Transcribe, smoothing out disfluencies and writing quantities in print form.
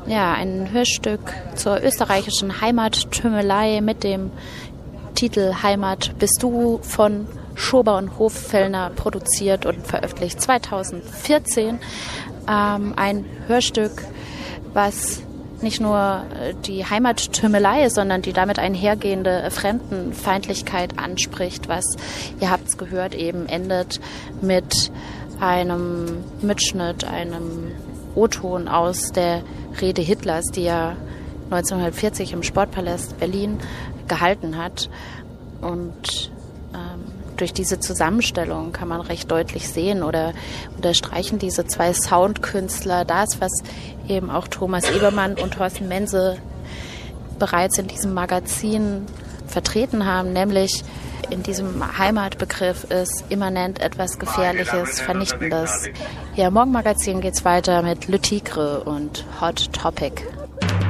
Ja, ein Hörstück zur österreichischen Heimattümelei mit dem Titel Heimat bist du von Schober und Hoffellner produziert und veröffentlicht 2014. Ein Hörstück, was nicht nur die Heimattümelei, sondern die damit einhergehende Fremdenfeindlichkeit anspricht, was, ihr habt es gehört, eben endet mit einem Mitschnitt, einem O-Ton aus der Rede Hitlers, die er 1940 im Sportpalast Berlin gehalten hat. Und durch diese Zusammenstellung kann man recht deutlich sehen oder unterstreichen diese zwei Soundkünstler das, was eben auch Thomas Ebermann und Thorsten Mense bereits in diesem Magazin vertreten haben, nämlich in diesem Heimatbegriff ist immanent etwas Gefährliches, Vernichtendes. Hier im Morgenmagazin geht's weiter mit Le Tigre und Hot Topic.